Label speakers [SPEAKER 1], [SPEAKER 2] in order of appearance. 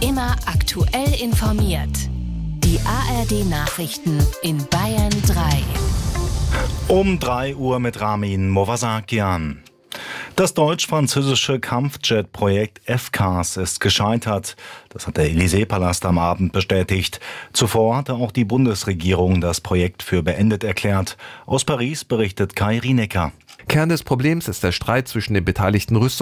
[SPEAKER 1] Immer aktuell informiert. Die ARD-Nachrichten in Bayern 3.
[SPEAKER 2] Um 3 Uhr mit Ramin Movasakian. Das deutsch-französische Kampfjet-Projekt FCAS ist gescheitert. Das hat der Élysée-Palast am Abend bestätigt. Zuvor hatte auch die Bundesregierung das Projekt für beendet erklärt. Aus Paris berichtet Kai Rienecker.
[SPEAKER 3] Kern des Problems ist der Streit zwischen den beteiligten